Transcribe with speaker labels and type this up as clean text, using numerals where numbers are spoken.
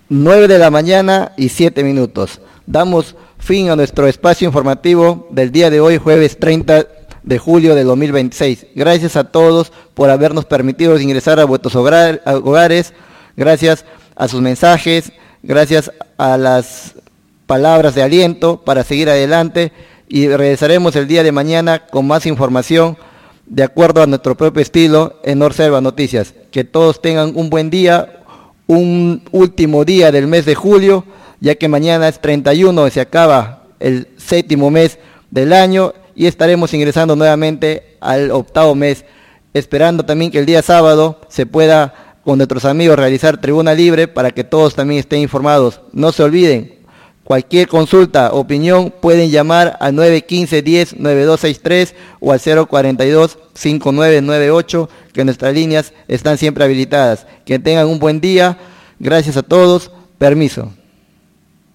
Speaker 1: 9 de la mañana y 7 minutos. Damos fin a nuestro espacio informativo del día de hoy, jueves 30 de julio de 2026. Gracias a todos por habernos permitido ingresar a vuestros hogares, gracias a sus mensajes, gracias a las palabras de aliento para seguir adelante, y regresaremos el día de mañana con más información de acuerdo a nuestro propio estilo en Norselva Noticias. Que todos tengan un buen día, un último día del mes de julio, ya que mañana es 31, se acaba el 7º mes del año y estaremos ingresando nuevamente al 8º mes, esperando también que el día sábado se pueda con nuestros amigos realizar tribuna libre para que todos también estén informados. No se olviden, cualquier consulta, opinión, pueden llamar al 915-10-9263 o al 042-5998, que nuestras líneas están siempre habilitadas. Que tengan un buen día. Gracias a todos. Permiso.